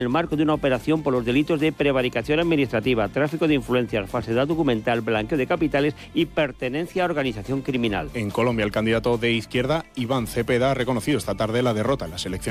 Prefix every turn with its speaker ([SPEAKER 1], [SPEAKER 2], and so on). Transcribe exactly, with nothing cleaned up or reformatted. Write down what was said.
[SPEAKER 1] en el marco de una operación por los delitos de prevaricación administrativa, tráfico de influencias, falsedad documental, blanqueo de capitales y pertenencia a organización criminal.
[SPEAKER 2] En Colombia, el candidato de izquierda, Iván Cepeda, ha reconocido esta tarde la derrota en las elecciones